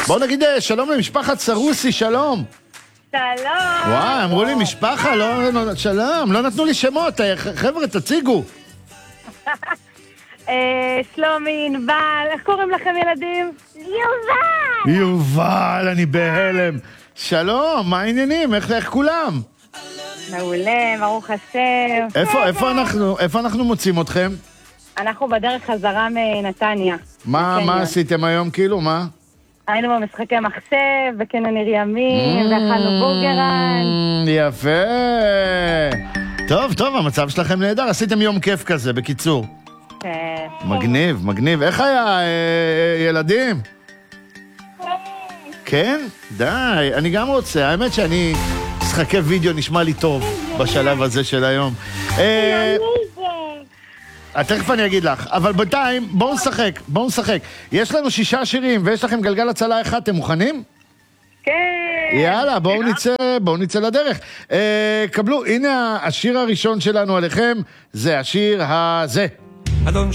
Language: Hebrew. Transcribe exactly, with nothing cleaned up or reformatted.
בואו נגיד שלום למשפחת סרוסי, שלום. שלום. וואי, אמרו לי משפחה, לא, לא, שלום, לא נתנו לי שמות, חבר'ה, תציגו. שלומי, ענבל, איך קוראים לכם ילדים? יובל. יובל, אני בהלם. שלום, מה העניינים? איך, איך כולם? מעולה, ברוך השם. איפה, איפה אנחנו, איפה אנחנו מוצאים אתכם? אנחנו בדרך חזרה מנתניה. מה, מה עשיתם היום, כאילו, מה? היינו במשחקי מחשב, בקניון עיר ימים, ואכלנו בורגרן. יפה. טוב, טוב, המצב שלכם נהדר. עשיתם יום כיף כזה, בקיצור. כן. מגניב, מגניב. איך היה, ילדים? כן? די, אני גם רוצה. האמת שאני משחקי וידאו נשמע לי טוב בשלב הזה של היום. תכף אני אגיד לך, אבל בינתיים בואו נשחק, בואו נשחק. יש לנו שישה שירים ויש לכם גלגל הצלה אחד, אתם מוכנים? כן. יאללה, בואו נצא, בואו נצא לדרך. אה, קבלו, הנה השיר הראשון שלנו עליכם, זה השיר הזה. אדון